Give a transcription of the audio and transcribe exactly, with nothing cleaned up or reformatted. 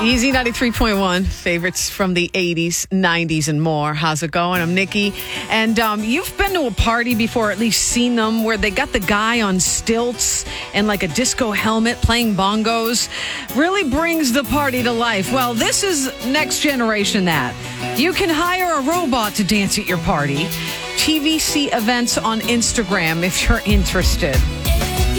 Easy ninety-three point one, favorites from the eighties, nineties, and more. How's it going? I'm Nikki. And um, you've been to a party before, or at least seen them, where they got the guy on stilts and like a disco helmet playing bongos. Really brings the party to life. Well, this is next generation that. You can hire a robot to dance at your party. T V C events on Instagram if you're interested.